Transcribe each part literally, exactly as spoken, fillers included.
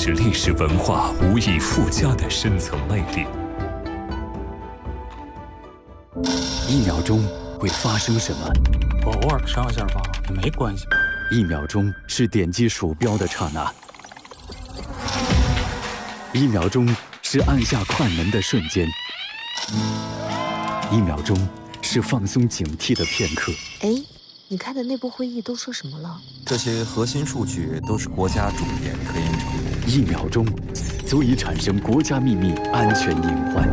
是历史文化无以复加的深层魅力。 一秒钟会发生什么？ 我偶尔上下吧，也没关系。 一秒钟是点击鼠标的刹那，一秒钟是按下快门的瞬间，一秒钟是放松警惕的片刻。 哎，你开的内部会议都说什么了？ 这些核心数据都是国家重点科研成果。 一秒钟足以产生国家秘密安全隐患。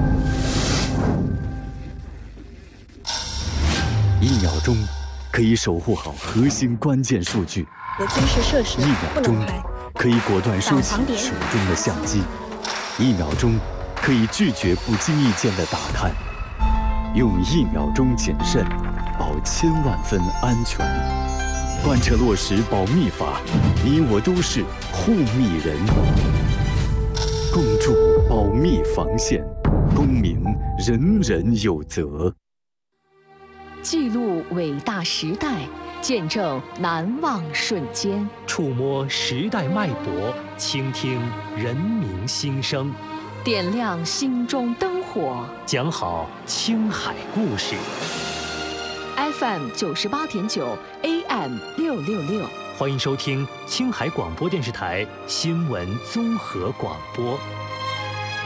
一秒钟可以守护好核心关键数据。 有军事设施一秒钟可以果断收起点手中的相机。一秒钟可以拒绝不经意间的打探。用一秒钟谨慎，保千万分安全。贯彻落实保密法，你我都是护密人。共筑保密防线，公民人人有责。 记录伟大时代，见证难忘瞬间， 触摸时代脉搏，倾听人民心声， 点亮心中灯火， 讲好青海故事。 F M 九十八点九 ，A M 六六六， 欢迎收听青海广播电视台新闻综合广播。